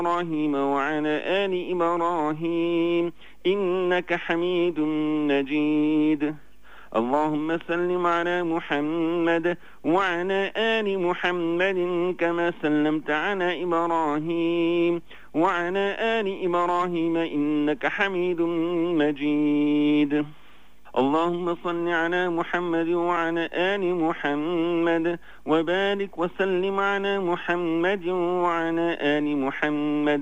إبراهيم وعلى آل إبراهيم إنك حميد مجيد. اللهم سلم على محمد وعلى آل محمد كما سلمت على إبراهيم وعلى آل إبراهيم إنك حميد مجيد. اللهم صل على محمد وعلى آل محمد وبارك وسلم على محمد وعلى آل محمد